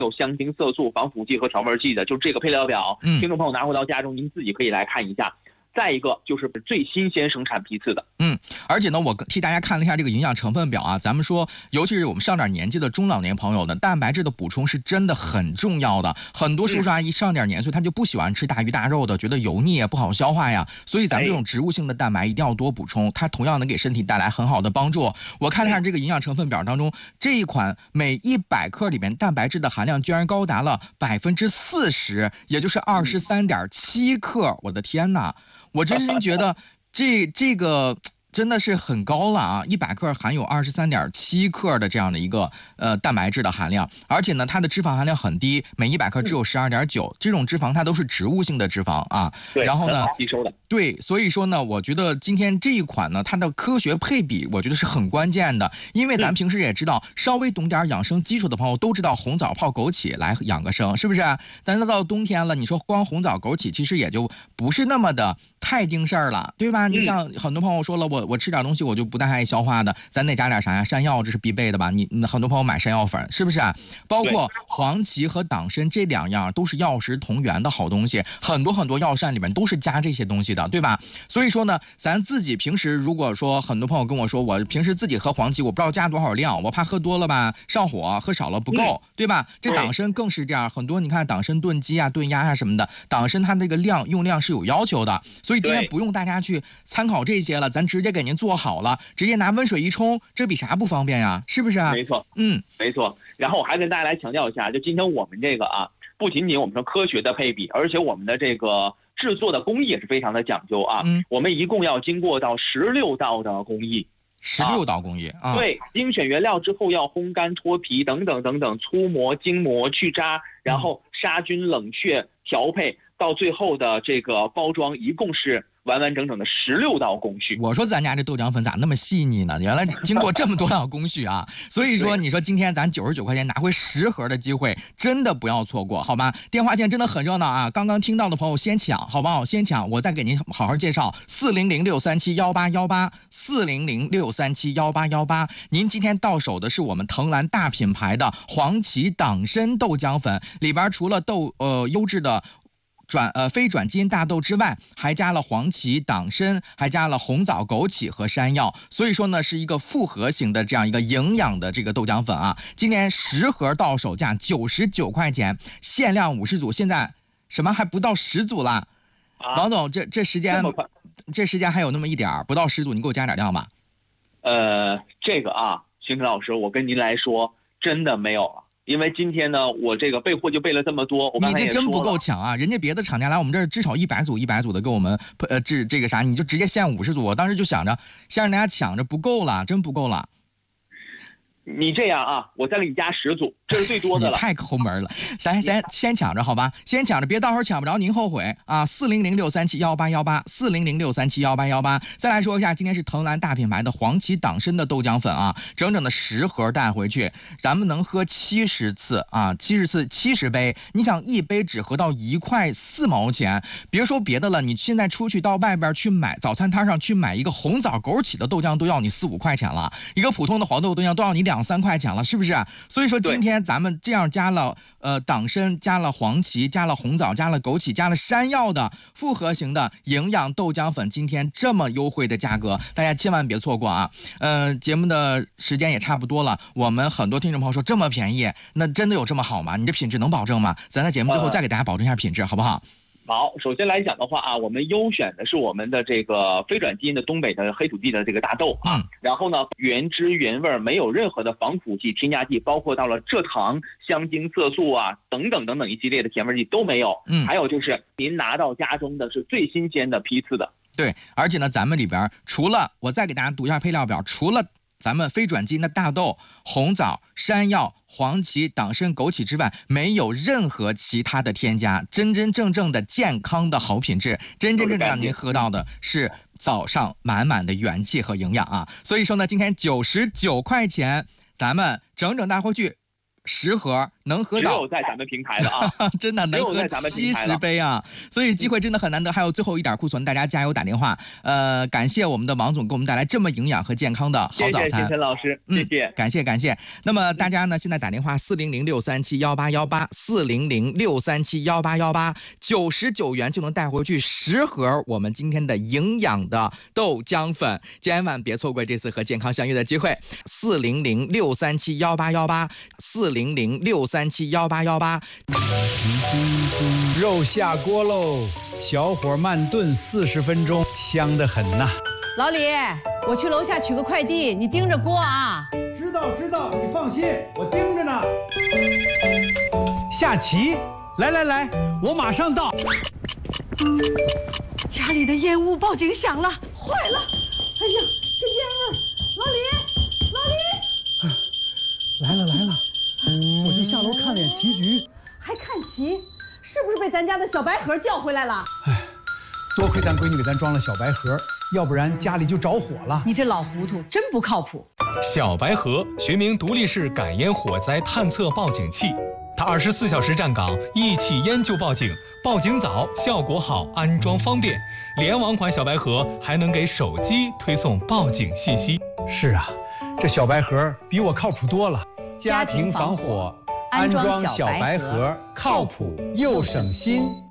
有香精、色素、防腐剂和调味剂的，就这个配料表，听众朋友拿回到家中，您自己可以来看一下。再一个就是最新鲜生产批次的， 而且呢，我替大家看了一下这个营养成分表啊，咱们说，尤其是我们上点年纪的中老年朋友呢，蛋白质的补充是真的很重要的。很多叔叔阿姨上点年岁，他就不喜欢吃大鱼大肉的，觉得油腻不好消化呀，所以咱们这种植物性的蛋白一定要多补充，它同样能给身体带来很好的帮助。我看了一下这个营养成分表当中，这一款每100克里面蛋白质的含量居然高达了40%，也就是23.7克，我的天哪！我真心觉得这个真的是很高了啊！100克含有23.7克的这样的一个蛋白质的含量，而且呢，它的脂肪含量很低，每100克只有12.9，这种脂肪它都是植物性的脂肪啊。 对， 然后呢， 很好吸收的。 对，所以说呢，我觉得今天这一款呢，它的科学配比，我觉得是很关键的，因为咱平时也知道，稍微懂点养生基础的朋友都知道红枣泡枸杞来养个生，是不是？但是到冬天了，你说光红枣枸杞其实也就不是那么的太定事儿了，对吧？你像很多朋友说了，我吃点东西我就不太爱消化的，咱得加点啥呀？山药这是必备的吧？你很多朋友买山药粉，是不是啊？包括黄芪和党参这2样都是药食同源的好东西，很多药膳里面都是加这些东西的，对吧？所以说呢，咱自己平时如果说很多朋友跟我说，我平时自己喝黄芪，我不知道加多少量，我怕喝多了吧上火，喝少了不够，对吧？这党参更是这样，很多你看党参炖鸡啊、炖鸭啊什么的，党参它这个用量是有要求的，所以今天不用大家去参考这些了，咱直接给您做好了，直接拿温水一冲，这比啥不方便呀？是不是啊？ 没错，没错。然后我还跟大家来强调一下，就今天我们这个啊，不仅仅我们说科学的配比，而且我们的这个制作的工艺也是非常的讲究啊。我们一共要经过到16道的工艺 ，16道工艺啊。 对，精选原料之后要烘干、脱皮等等等等，粗磨、精磨、去渣，然后杀菌、冷却、调配，到最后的这个包装，一共是完完整整的16道工序。 我说咱家这豆浆粉咋那么细腻呢？原来经过这么多道工序啊！所以说，你说今天咱99块钱拿回10盒的机会，真的不要错过，好吗？电话线真的很热闹啊！刚刚听到的朋友先抢，好不好？先抢，我再给您好好介绍400-637-1818，400-637-1818。您今天到手的是我们藤兰大品牌的黄芪党参豆浆粉，里边除了优质的非转基因大豆之外，还加了黄芪、党参，还加了红枣、枸杞和山药，所以说呢是一个复合型的这样一个营养的这个豆浆粉啊。今年10盒到手价99块钱，限量50组，现在什么还不到10组了。王总，这时间还有那么一点儿，不到10组，你给我加点量吧。 这个啊，邢晨老师，我跟您来说，真的没有了。因为今天呢，我这个备货就备了这么多， 你这真不够抢啊！人家别的厂家来我们这儿至少100组的给我们这个啥，你就直接限50组。我当时就想着先让大家抢着，不够了，真不够了。 你这样啊，我再给你加10组，这是最多的了。 你太抠门了，咱先抢着好吧，先抢着，别到时候抢不着您后悔啊！400-637-1818，400-637-1818。再来说一下，今天是藤兰大品牌的黄芪党参的豆浆粉啊，整整的10盒带回去，咱们能喝70次啊，70杯。你想一杯只喝到1块4毛钱，别说别的了，你现在出去到外边去买早餐摊上去买一个红枣枸杞的豆浆都要你4-5块钱了，一个普通的黄豆浆都要你2-3块钱了，是不是？所以说今天咱们这样加了党参，加了黄芪，加了红枣，加了枸杞，加了山药的复合型的营养豆浆粉，今天这么优惠的价格，大家千万别错过啊！节目的时间也差不多了，我们很多听众朋友说这么便宜，那真的有这么好吗？你这品质能保证吗？咱在节目最后再给大家保证一下品质，好不好？ 好，首先来讲的话啊，我们优选的是我们的这个非转基因的东北的黑土地的这个大豆啊，然后呢原汁原味，没有任何的防腐剂、添加剂，包括到了蔗糖、香精、色素啊等等等等一系列的甜味剂都没有。还有就是您拿到家中的是最新鲜的批次的。 对，而且呢，咱们里边除了我再给大家读一下配料表，除了咱们非转基因的大豆、红枣、山药、黄芪、党参、枸杞之外，没有任何其他的添加，真真正正的健康的好品质，真真正正让您喝到的是早上满满的元气和营养啊！所以说呢，今天99块钱，咱们整整带回去 10盒能喝到， 只有在咱们平台的啊， 真的能喝70杯啊！所以机会真的很难得。还有最后一点库存，大家加油打电话。感谢我们的王总给我们带来这么营养和健康的好早餐。 谢谢陈老师，谢谢， 感谢。那么大家呢，现在打电话400-637-1818，400-637-1818，99元就能带回去10盒我们今天的营养的豆浆粉，千万别错过这次和健康相约的机会。400-637-1818，400-637-1818。 肉下锅喽，小火慢炖40分钟，香得很呐。 老李，我去楼下取个快递，你盯着锅啊。 知道，你放心，我盯着呢。下棋，来，我马上到。 家里的烟雾报警响了，坏了！哎呀，这烟味儿！老李， 来了，我就下楼看脸棋局。 还看棋？是不是被咱家的小白盒叫回来了？ 多亏咱闺女给咱装了小白盒，要不然家里就着火了。 你这老糊涂，真不靠谱。 小白盒学名独立式感烟火灾探测报警器，它24小时站岗，一起烟就报警，报警早，效果好，安装方便。联网款小白盒还能给手机推送报警信息。 是啊，这小白盒比我靠谱多了。家庭防火，安装小白盒，靠谱又省心。